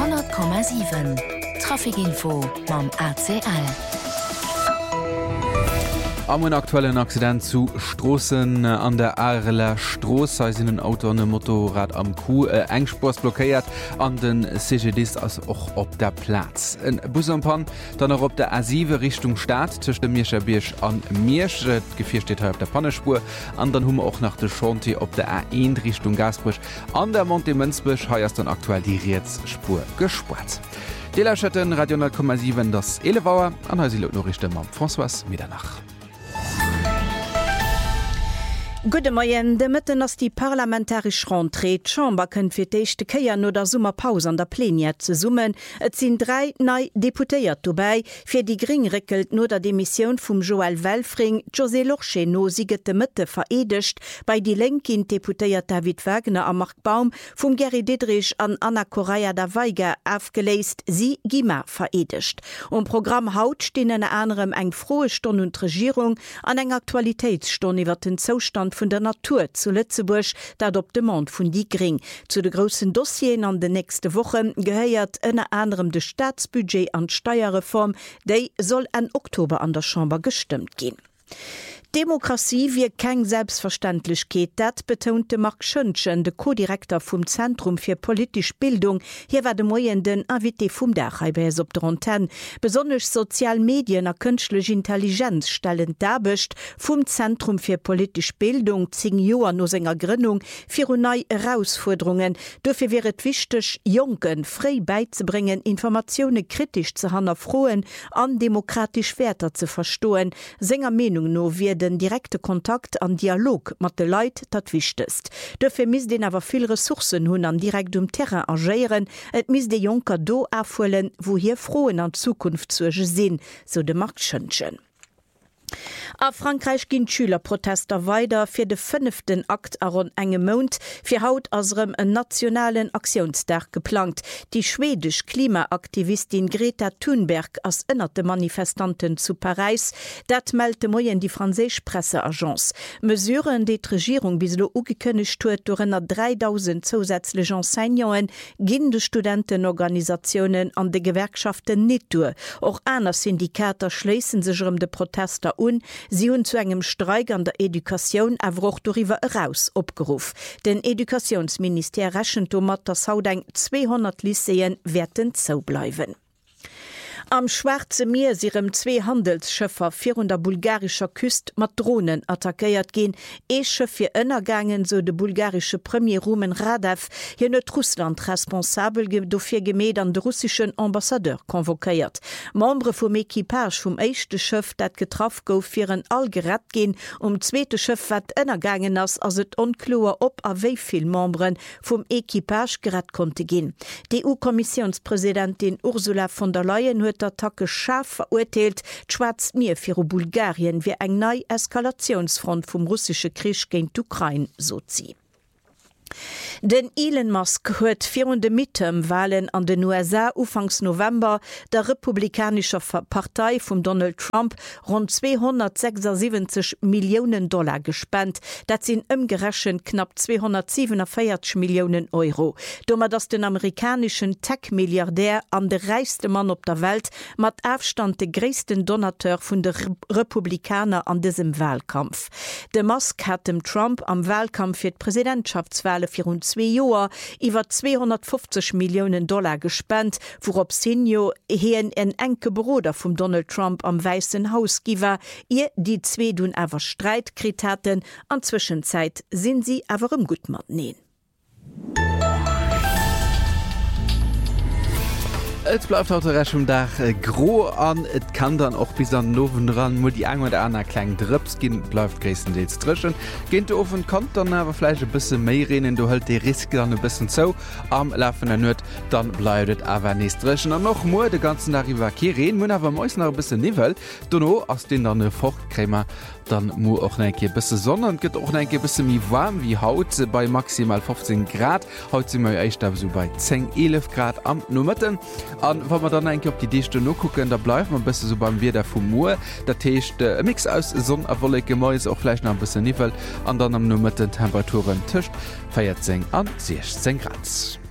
100,7 Trafikinfo mam ACL. Am un aktuellen Accident zu Strossen an der Areler Stross sinn ein Auto an Motorrad am Kuh engspors blockéiert an den CGDist as och op der Platz. En Busampan dann auch op der A7 Richtung Staat zwischen dem Mirscher Birsch an Mirsch. Gefir steht auf der Pannespur. An dann hummer auch nach der Chantier op der A1 Richtung Gasbusch. An der Monte Münzbusch heiers dann aktuell die Rätsspur gespart. Die Laschetten Radio 0,7 das Elevauer an Norrichte am François Miedernach. Gute Morgen, de Mitten ass die parlamentarisch Rentrée Chamber kën fir d'échte Keier no der Summerpaus an der Plänie ze summen. Et sinn 3 nei Deputéiert dobei, fir die Gringrickelt no der Demission vum Joel Welfring, José Lorche no siget de Mitte veredecht, bei die Lenkin Deputéiert David Wagner am Mark Baum, vum Geri Didrich an Anna Correia da Weiger aufgeleist, sie Gima veredecht. Programm haut stehen en anderem eng frohe Stonn und Regierung an eng Aktualitätsstonn iwwer den Zustand von der Natur zu Lützeburg, dat op de Mond vun die Gring. Zu de großen Dossien an de nächste Woche geheiert ënner anderem de Staatsbudget an Steuerreform, déi soll en Oktober an der Chamber gestimmt gehen. Demokratie wie keng Selbstverständlichkeit, dat betonte Mark Schönchen, de Co-Direktor vom Zentrum für politische Bildung. Hier war de Moyen den Invité vum Dachheibers op der Antenne. Besonders Sozialmedien a künstliche Intelligenz stellen dabecht vom Zentrum für politische Bildung 10 Joer no senger Gründung für neue Herausforderungen. Dafür wäre es wichtig, Jungen frei beizubringen, Informationen kritisch zu hinterfragen, an demokratisch Werte zu verstehen. Senger Meinung no wird den direkte Kontakt an Dialog mat de Leiit dat wichtest. Dafür mis den awer viel Ressourcen hunn an direkt Terrain agieren, et mis de Junker do erfüllen, wo hier Frohen an Zukunft zu sinn, so de Mark Schönchen. A Frankreich ginn Schülerprotester weiter fir de 5. Akt aron engem Mond fir haut asrem en nationalen Aktionsdag geplant. Die schwedisch Klimaaktivistin Greta Thunberg as ënnerte Manifestanten zu Paris, dat meldte moien die franzésch Presseagenz. Mesuren de Regierung bislo ugekënnecht huet durch ënner 3000 zusätzliche Enseignanten ginn de Studentenorganisationen an de Gewerkschaften net durch. Auch aner Syndikater schleessen sech de Protester un, sie hun zu engem Streik an der Education awer auch darüber heraus opgeruf. Den Edukationsminister rächen mat dass haut eng 200 Lyceen werden zou bleiwen. Am Schwarze Meer sirem 2 Handelsschëffer virun der bulgarischer Küst mat Drohnen attackéiert gin. Schëff fir ënnergangen so de bulgarische Premier Rumen Radev hi net Russland responsabel dofir geméet an de russischen Ambassadeur konvokéiert. Membre vum Ekipage vum éischchte Schëff dat getraff gouf fir en all gerat gin zweete Schëff wat ënnergangen ass as et onkloer op a wéiviel Membren vum Ekipage gerat konnte gin. Die EU-Kommissionspräsidentin Ursula von der Leyen huet d'Attacke scharf verurteilt, d'Schwarz Meer fir Bulgarien wie eng nei Eskalationsfront vum russische Krieg gegen d'Ukraine so zi. Den Elon Musk huet virunde Midterm-Wahlen an den USA ufangs November der republikanischer Partei vum Donald Trump rund $276 Millionen gespennt. Dat sinn ëmgerechen knapp 247 Millionen Euro. Dommer dats den amerikanischen Tech-Milliardär an de reichste Mann op der Welt mat Aufstand de gréissten Donateur vun de Republikaner an diesem Wahlkampf. De Musk hat dem Trump am Wahlkampf fir d'Präsidentschaftswahl für rund 2 Jahre über $250 Millionen gespennt, worop Senio hien en enke Bruder vom Donald Trump am Weißen Haus giwer, ihr die zwei dun awer Streit krit hatten, an Zwischenzeit sind sie awer im Gutmat neen. Et bleibt haut der Dach gro an, et kann dann auch bis an Nowen ran, mo die ein oder aner klein Drps gin bleibt gräendeels trischen. Gent du offen kommt dann aber vielleicht ein bisschen mehr rennen, du halt die Risiko dann ein bisschen so am Laufen der Nöt, dann bleibt aber nicht trischen. Und noch more den ganzen Tag über Kirin, mun aber meist noch ein bisschen Nivel, du no aus den dann eine Fruchtkrämer, dann mu auch ein bisschen Sonne und geht auch ein bisschen wie warm wie Haut bei maximal 15 Grad. Heute sind wir echt so bei 10-11 Grad am Nummern. Und wenn wir dann eigentlich auf die Dichte noch gucken, da bleiben wir ein bisschen so beim Wetter vom Moor. Der Tisch, ein Mix aus Sonne, wollige Mäuse, auch vielleicht noch ein bisschen Nivel. Und dann am Nummern Temperaturen zwischen 14 und 16 Grad.